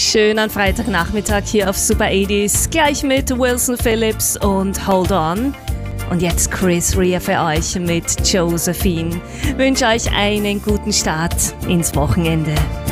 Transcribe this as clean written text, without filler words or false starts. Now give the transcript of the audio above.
schönen Freitagnachmittag hier auf Super 80s, gleich mit Wilson Phillips und Hold On. Und jetzt Chris Rea für euch mit Josephine. Wünsche euch einen guten Start ins Wochenende.